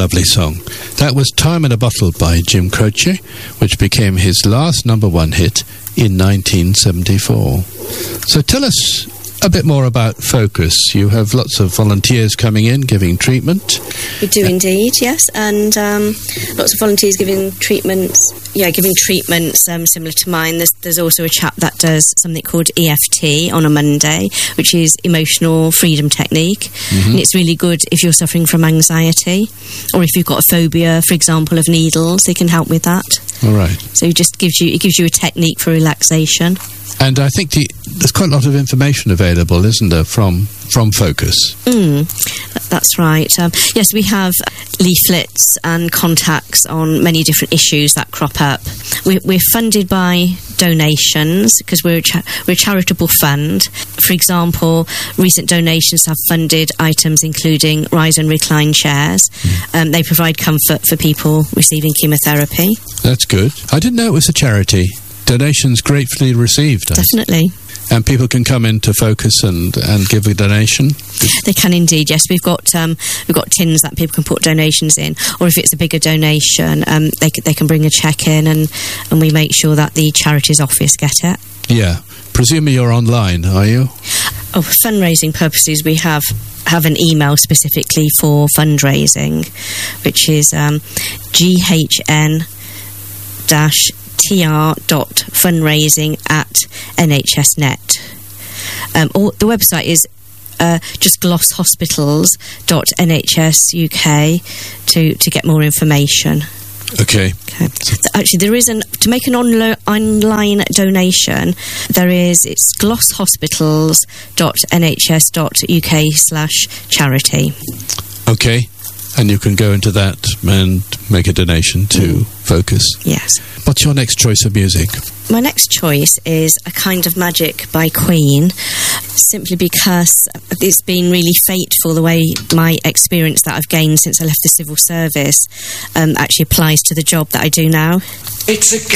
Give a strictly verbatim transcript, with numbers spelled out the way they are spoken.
lovely song. That was Time in a Bottle by Jim Croce, which became his last number one hit in nineteen seventy-four. So tell us a bit more about Focus. You have lots of volunteers coming in, giving treatment. We do indeed, yes, and um, lots of volunteers giving treatments, yeah, giving treatments um, similar to mine. There's, there's also a chap that does something called E F T on a Monday, which is Emotional Freedom Technique, mm-hmm. and it's really good if you're suffering from anxiety, or if you've got a phobia, for example, of needles. They can help with that. All right. So it just gives you, it gives you a technique for relaxation. And I think the, there's quite a lot of information available, isn't there, from from Focus? Mm, that's right. Um, yes, we have leaflets and contacts on many different issues that crop up. We're, we're funded by donations because we're, a cha- we're a charitable fund. For example, recent donations have funded items including rise and recline chairs. Mm. Um, they provide comfort for people receiving chemotherapy. That's good. I didn't know it was a charity. Donations gratefully received. Definitely. And people can come into Focus and, and give a donation? They can indeed, yes. We've got um, we've got tins that people can put donations in, or if it's a bigger donation, um, they, c- they can bring a cheque in, and, and we make sure that the charity's office get it. Yeah. Presumably you're online, are you? Oh, for fundraising purposes, we have, have an email specifically for fundraising, which is um, G H N dash tr dot fundraising at N H S net. Um, or the website is uh, just gloss hospitals dot N H S U K to, to get more information. Okay. Okay. Actually, there is an to make an onlo- online donation. There is it's gloss hospitals dot N H S dot U K slash charity. Okay. And you can go into that and make a donation to mm. Focus. Yes. What's your next choice of music? My next choice is A Kind of Magic by Queen, simply because it's been really fateful the way my experience that I've gained since I left the civil service um, actually applies to the job that I do now. It's a